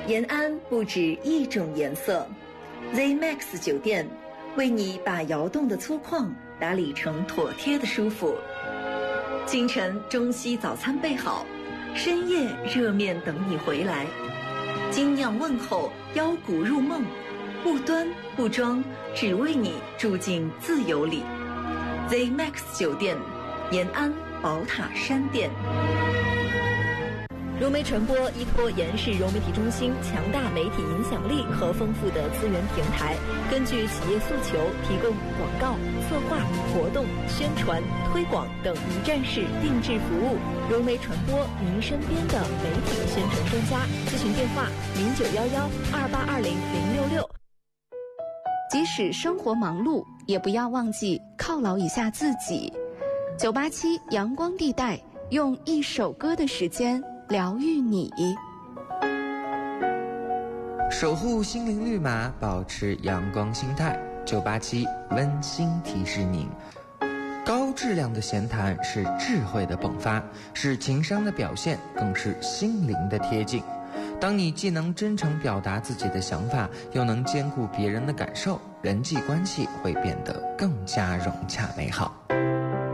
延安不止一种颜色 ，ZMAX 酒店为你把窑洞的粗犷打理成妥帖的舒服。清晨中西早餐备好，深夜热面等你回来。精酿问候，邀骨入梦，不端不装，只为你住进自由里。ZMAX 酒店，延安宝塔山店。融媒传播依托延世融媒体中心强大媒体影响力和丰富的资源平台，根据企业诉求提供广告、策划、活动、宣传、推广等一站式定制服务。融媒传播，您身边的媒体宣传专家。咨询电话：0911282006。 即使生活忙碌，也不要忘记犒劳一下自己。987阳光地带，用一首歌的时间疗愈你， 守护心灵绿码，保持阳光心态。987温馨提示您：高质量的闲谈是智慧的迸发，是情商的表现，更是心灵的贴近。当你既能真诚表达自己的想法，又能兼顾别人的感受，人际关系会变得更加融洽美好。